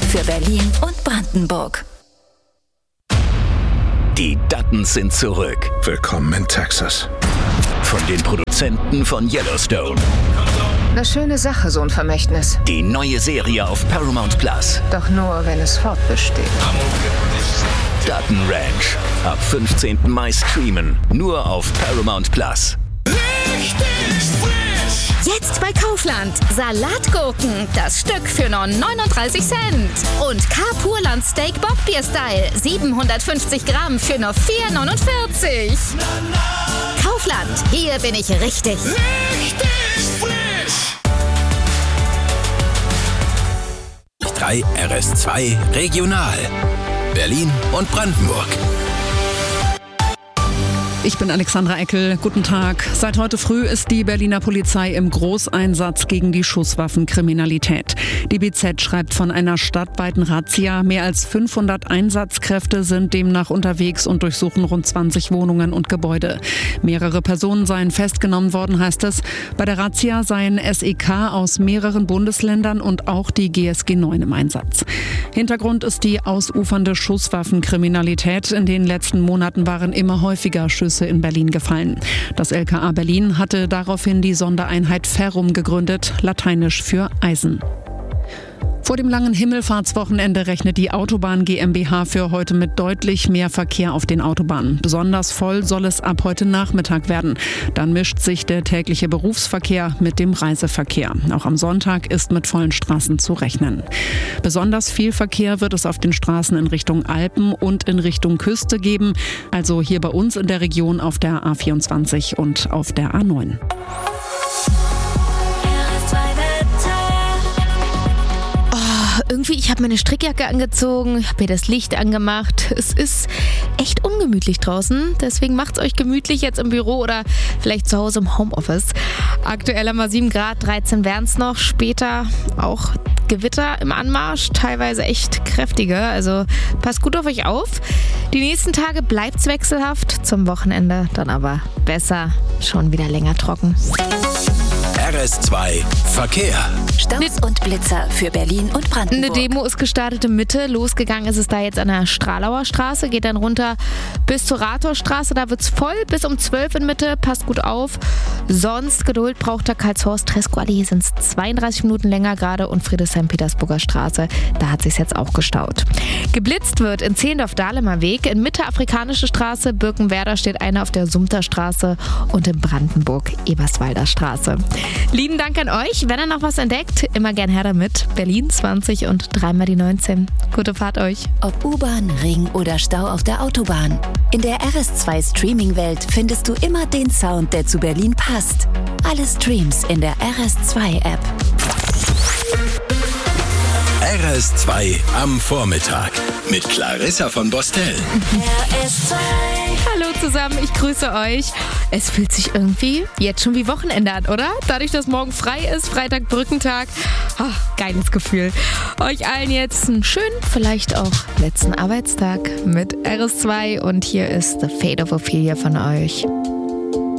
für Berlin und Brandenburg. Die Duttons sind zurück. Willkommen in Texas. Von den Produzenten von Yellowstone. Eine schöne Sache, so ein Vermächtnis. Die neue Serie auf Paramount Plus. Doch nur, wenn es fortbesteht. Dutton Ranch. Ab 15. Mai streamen. Nur auf Paramount Plus. Richtig frisch! Jetzt bei Kaufland. Salatgurken. Das Stück für nur 39 Cent. Und Carpurland Steak Bockbier Style. 750 Gramm für nur 4,49. Kaufland. Hier bin ich richtig. Richtig frisch! 3 RS2 Regional. Berlin und Brandenburg. Ich bin Alexandra Eckel. Guten Tag. Seit heute früh ist die Berliner Polizei im Großeinsatz gegen die Schusswaffenkriminalität. Die BZ schreibt von einer stadtweiten Razzia. Mehr als 500 Einsatzkräfte sind demnach unterwegs und durchsuchen rund 20 Wohnungen und Gebäude. Mehrere Personen seien festgenommen worden, heißt es. Bei der Razzia seien SEK aus mehreren Bundesländern und auch die GSG 9 im Einsatz. Hintergrund ist die ausufernde Schusswaffenkriminalität. In den letzten Monaten waren immer häufiger Schüsse in Berlin gefallen. Das LKA Berlin hatte daraufhin die Sondereinheit Ferrum gegründet, lateinisch für Eisen. Vor dem langen Himmelfahrtswochenende rechnet die Autobahn GmbH für heute mit deutlich mehr Verkehr auf den Autobahnen. Besonders voll soll es ab heute Nachmittag werden. Dann mischt sich der tägliche Berufsverkehr mit dem Reiseverkehr. Auch am Sonntag ist mit vollen Straßen zu rechnen. Besonders viel Verkehr wird es auf den Straßen in Richtung Alpen und in Richtung Küste geben. Also hier bei uns in der Region auf der A24 und auf der A9. Irgendwie, ich habe meine Strickjacke angezogen, habe mir das Licht angemacht. Es ist echt ungemütlich draußen. Deswegen macht's euch gemütlich jetzt im Büro oder vielleicht zu Hause im Homeoffice. Aktuell haben wir 7 Grad, 13 wären es noch. Später auch Gewitter im Anmarsch, teilweise echt kräftige. Also passt gut auf euch auf. Die nächsten Tage bleibt's wechselhaft. Zum Wochenende dann aber besser. Schon wieder länger trocken. RS2 Verkehr. Staus und Blitzer für Berlin und Brandenburg. Eine Demo ist gestartet in Mitte. Losgegangen ist es da jetzt an der Stralauer Straße. Geht dann runter bis zur Rathaustraße. Da wird's voll. Bis um 12 in Mitte. Passt gut auf. Sonst Geduld braucht der Karlshorst-Tresco-Allee. Sind es 32 Minuten länger gerade. Und Friedrichshain-Petersburger Straße. Da hat sich's jetzt auch gestaut. Geblitzt wird in Zehlendorf-Dahlemer Weg. In Mitte Afrikanische Straße. Birkenwerder steht einer auf der Sumter Straße. Und in Brandenburg Eberswalder Straße. Lieben Dank an euch. Wenn ihr noch was entdeckt, immer gern her damit. Berlin 20 und 3 mal die 19. Gute Fahrt euch. Ob U-Bahn, Ring oder Stau auf der Autobahn. In der RS2 Streaming-Welt findest du immer den Sound, der zu Berlin passt. Alle Streams in der RS2-App. RS2 am Vormittag mit Clarissa von Bostel. RS2. Hallo zusammen, ich grüße euch. Es fühlt sich irgendwie jetzt schon wie Wochenende an, oder? Dadurch, dass morgen frei ist, Freitag Brückentag. Geiles Gefühl. Euch allen jetzt einen schönen, vielleicht auch letzten Arbeitstag mit RS2 und hier ist The Fate of Ophelia von euch.